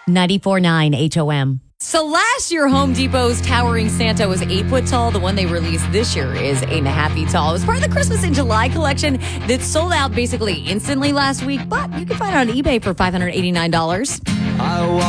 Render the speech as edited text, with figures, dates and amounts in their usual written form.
94.9 HOM. So last year, Home Depot's Towering Santa was 8 foot tall. The one they released this year is 8.5 feet tall. It was part of the Christmas in July collection that sold out basically instantly last week, but you can find it on eBay for $589.